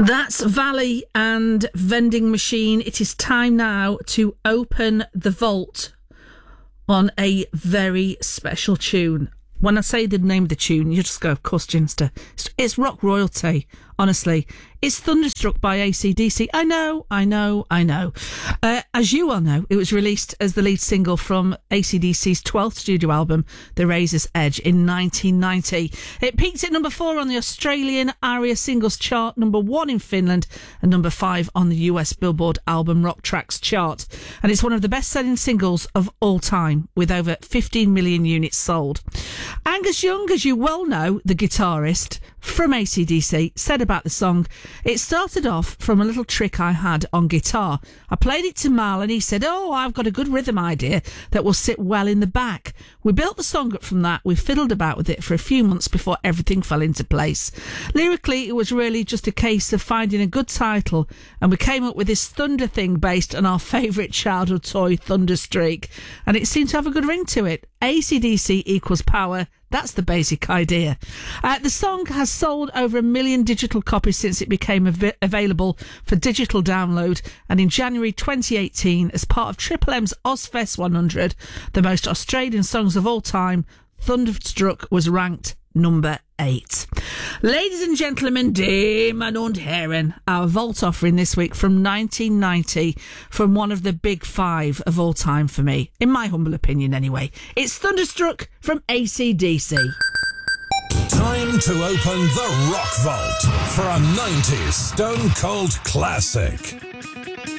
That's Valley and Vending Machine. It is time now to open the vault on a very special tune. When I say the name of the tune, you just go, of course, Ginster. It's rock royalty, honestly. It's Thunderstruck by AC/DC. I know. As you all know, it was released as the lead single from AC/DC's 12th studio album, The Razor's Edge, in 1990. It peaked at number 4 on the Australian ARIA Singles Chart, number 1 in Finland, and number 5 on the US Billboard Album Rock Tracks chart. And it's one of the best-selling singles of all time, with over 15 million units sold. Angus Young, as you well know, the guitarist from AC/DC, said about the song, "It started off from a little trick I had on guitar. I played it to Mal and he said, I've got a good rhythm idea that will sit well in the back. We built the song up from that. We fiddled about with it for a few months before everything fell into place. Lyrically, it was really just a case of finding a good title, and we came up with this thunder thing based on our favourite childhood toy, Thunderstreak, and it seemed to have a good ring to it. AC/DC equals power. That's the basic idea." The song has sold over 1 million digital copies since it became available for digital download, and in January 2018, as part of Triple M's Ozfest 100, the most Australian songs of all time, Thunderstruck was ranked number 8. Ladies and gentlemen, Damen und Herren, our vault offering this week from 1990, from one of the big 5 of all time for me, in my humble opinion anyway. It's Thunderstruck from AC/DC. Time to open the Rock Vault for a 90s Stone Cold classic.